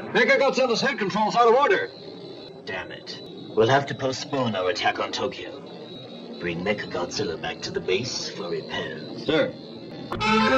Mechagodzilla's head control's out of order. Damn it. We'll have to postpone our attack on Tokyo. Bring Mechagodzilla back to the base for repairs. Sir.